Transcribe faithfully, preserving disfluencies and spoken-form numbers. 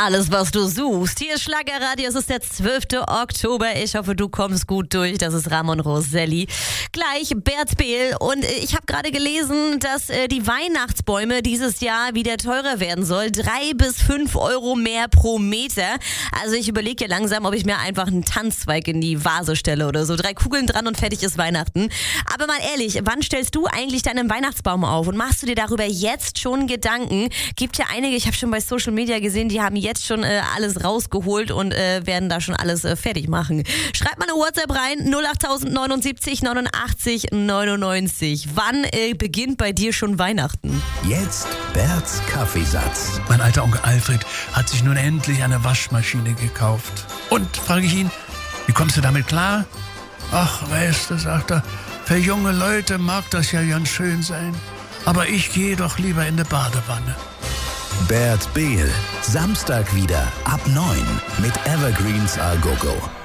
Alles, was du suchst. Hier ist Schlagerradio, es ist der zwölfte Oktober. Ich hoffe, du kommst gut durch. Das ist Ramon Roselli. Gleich Bert Behl. Und ich habe gerade gelesen, dass äh, die Weihnachtsbäume dieses Jahr wieder teurer werden soll. Drei bis fünf Euro mehr pro Meter. Also ich überlege ja langsam, ob ich mir einfach einen Tanzzweig in die Vase stelle oder so. Drei Kugeln dran und fertig ist Weihnachten. Aber mal ehrlich, wann stellst du eigentlich deinen Weihnachtsbaum auf? Und machst du dir darüber jetzt schon Gedanken? Gibt ja einige, ich habe schon bei Social Media gesehen, die haben jetzt schon äh, alles rausgeholt und äh, werden da schon alles äh, fertig machen. Schreibt mal eine WhatsApp rein, null acht neun sieben neun neunundachtzig neunundneunzig. Wann äh, beginnt bei dir schon Weihnachten? Jetzt Berts Kaffeesatz. Mein alter Onkel Alfred hat sich nun endlich eine Waschmaschine gekauft. Und, frage ich ihn, wie kommst du damit klar? Ach, weißt du, sagt er, für junge Leute mag das ja ganz schön sein. Aber ich gehe doch lieber in die Badewanne. Bert Behl, Samstag wieder ab neun mit Evergreens A Go Go.